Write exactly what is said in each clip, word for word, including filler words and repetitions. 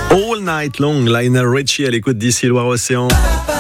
All Night Long, Lionel Richie à l'écoute d'ici Loire-Océan.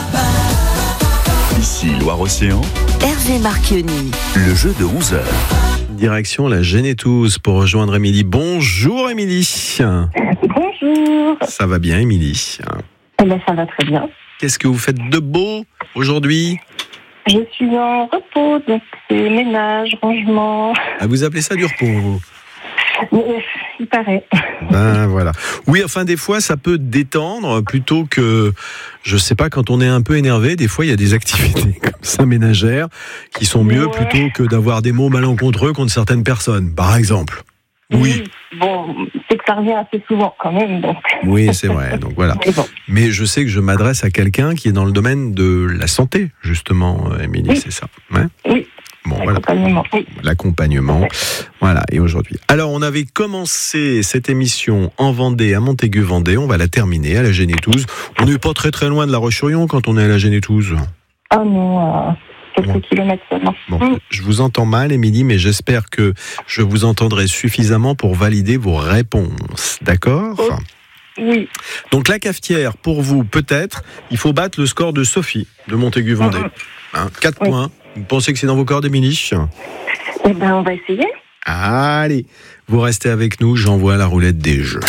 Ici Loire-Océan, Hervé Marchionni. le jeu de onze heures. Direction la Genétouse pour rejoindre Émilie. Bonjour Émilie. Bonjour. Ça va bien Émilie? Eh bien, ça va très bien. Qu'est-ce que vous faites de beau aujourd'hui? Je suis en repos, donc c'est ménage, rangement. Ah, vous appelez ça du repos vous? Mais, il paraît. Ben voilà. Oui, enfin des fois ça peut détendre plutôt que, je sais pas, quand on est un peu énervé, des fois il y a des activités comme ça ménagères qui sont mieux Ouais. plutôt que d'avoir des mots malencontreux contre certaines personnes, par exemple. Oui, Bon, c'est que ça revient assez souvent quand même, donc. oui, c'est vrai. Donc voilà. Mais bon. Mais je sais que je m'adresse à quelqu'un qui est dans le domaine de la santé, justement, Émilie, Oui. c'est ça. Ouais. Oui, Bon, voilà. l'accompagnement. Oui. L'accompagnement. Voilà, et aujourd'hui. Alors, on avait commencé cette émission en Vendée, à Montaigu-Vendée. On va la terminer à la Genétouse. On n'est pas très très loin de La Roche-sur-Yon quand on est à la Genétouse. Ah non, euh, quelques Bon. kilomètres seulement. Bon, Mm. je vous entends mal, Émilie, mais j'espère que je vous entendrai suffisamment pour valider vos réponses. D'accord ? Oh. Oui. Donc, la cafetière, pour vous, peut-être, il faut battre le score de Sophie, de Montaigu-Vendée. Mhm. Hein, quatre Oui. points. Vous pensez que c'est dans vos cordes, Émilie ? Eh ben, on va essayer. Allez, vous restez avec nous, j'envoie la roulette des jeux.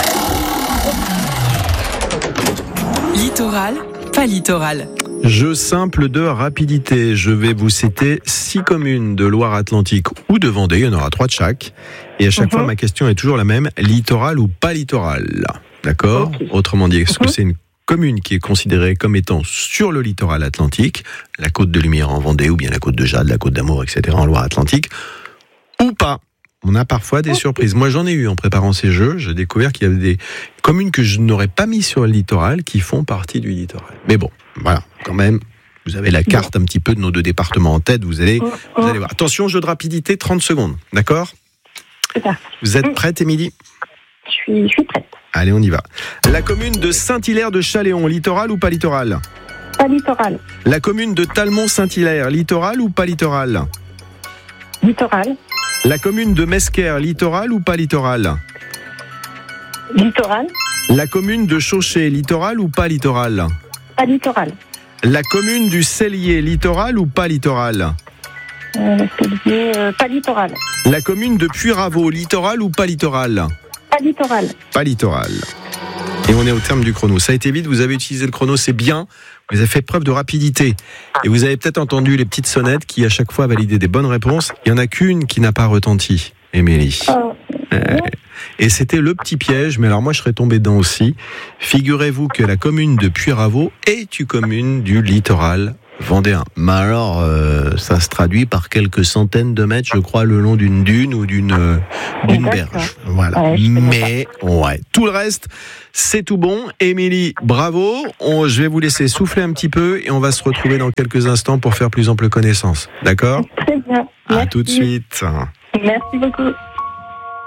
Littoral, pas littoral. Jeu simple de rapidité. Je vais vous citer six communes de Loire-Atlantique ou de Vendée. Il y en aura trois de chaque. Et à chaque Mhm. fois, ma question est toujours la même. Littoral ou pas littoral? D'accord? Ok. Autrement dit, est-ce que Mhm. c'est une commune qui est considérée comme étant sur le littoral atlantique, la côte de Lumière en Vendée, ou bien la côte de Jade, la côte d'Amour, et cetera en Loire-Atlantique, ou pas? On a parfois des surprises. Moi, j'en ai eu en préparant ces jeux. J'ai découvert qu'il y avait des communes que je n'aurais pas mis sur le littoral qui font partie du littoral. Mais bon, voilà, quand même, vous avez la carte un petit peu de nos deux départements en tête. Vous allez, vous allez voir. Attention, jeu de rapidité, trente secondes. D'accord? C'est ça. Vous êtes prête, Émilie? Je suis, je suis prête. Allez, on y va. La commune de Saint-Hilaire de Chaléon, littoral ou pas littoral? Pas littoral. La commune de Talmont-Saint-Hilaire, littoral ou pas littoral? Littoral. La commune de Mesquer, littoral ou pas littoral? Littoral. La commune de Chauchet, littoral ou pas littoral? Pas littoral. La commune du Cellier, littoral ou pas littoral? Euh, c'est- euh, pas littoral. La commune de Puyraveau, littoral ou pas littoral? Pas littoral. Pas littoral. Et on est au terme du chrono. Ça a été vite, vous avez utilisé le chrono, c'est bien. Vous avez fait preuve de rapidité. Et vous avez peut-être entendu les petites sonnettes qui, à chaque fois, validaient des bonnes réponses. Il n'y en a qu'une qui n'a pas retenti, Émilie. Euh, Euh, Et c'était le petit piège, mais alors moi je serais tombé dedans aussi. Figurez-vous que la commune de Puyraveau est une commune du littoral vendéen. Mais alors, euh, ça se traduit par quelques centaines de mètres, je crois, le long d'une dune ou d'une euh, d'une D'accord. berge. Voilà. Ouais, je connais Mais ouais, tout le reste, c'est tout bon. Émilie, bravo. On, je vais vous laisser souffler un petit peu et on va se retrouver dans quelques instants pour faire plus ample connaissance. D'accord? Très bien. À Merci. tout de suite. Merci beaucoup.